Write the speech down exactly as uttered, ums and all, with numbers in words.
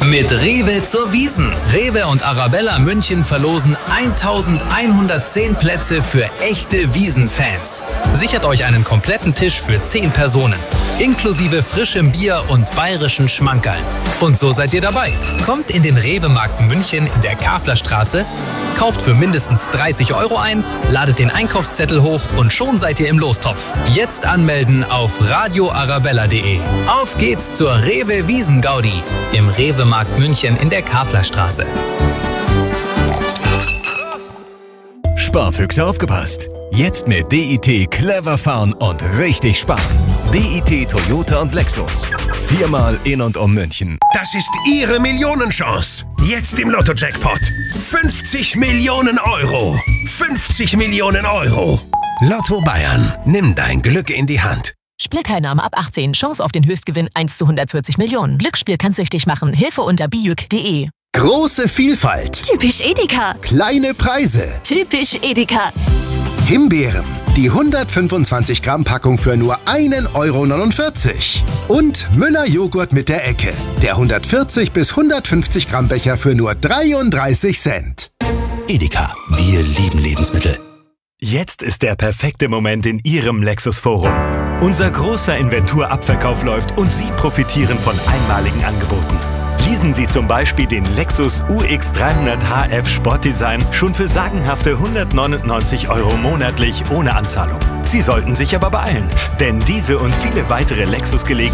Mit Rewe zur Wiesn. Rewe und Arabella München verlosen eintausendeinhundertzehn Plätze für echte Wiesn-Fans. Sichert euch einen kompletten Tisch für zehn Personen. Inklusive frischem Bier und bayerischen Schmankerln. Und so seid ihr dabei. Kommt in den Rewe-Markt München in der Kaflerstraße, kauft für mindestens dreißig Euro ein, ladet den Einkaufszettel hoch und schon seid ihr im Lostopf. Jetzt anmelden auf radio arabella punkt de. Auf geht's zur Rewe Wiesn-Gaudi im Rewe-Markt München in der Kaflerstraße. Sparfüchse aufgepasst! Jetzt mit D I T clever fahren und richtig sparen. D I T Toyota und Lexus. Viermal in und um München. Das ist Ihre Millionenchance. Jetzt im Lotto-Jackpot. fünfzig Millionen Euro. fünfzig Millionen Euro. Lotto Bayern. Nimm dein Glück in die Hand. Spielteilnahme ab achtzehn. Chance auf den Höchstgewinn eins zu hundertvierzig Millionen. Glücksspiel kann süchtig machen. Hilfe unter bijuk punkt de. Große Vielfalt. Typisch Edeka. Kleine Preise. Typisch Edeka. Himbeeren. Die hundertfünfundzwanzig Gramm Packung für nur ein Euro neunundvierzig. Und Müller Joghurt mit der Ecke. Der hundertvierzig bis hundertfünfzig Gramm Becher für nur dreiunddreißig Cent. Edeka. Wir lieben Lebensmittel. Jetzt ist der perfekte Moment in Ihrem Lexus-Forum. Unser großer Inventurabverkauf läuft und Sie profitieren von einmaligen Angeboten. Leasen Sie zum Beispiel den Lexus U X dreihundert H F Sportdesign schon für sagenhafte hundertneunundneunzig Euro monatlich ohne Anzahlung. Sie sollten sich aber beeilen, denn diese und viele weitere Lexus-Gelegenheiten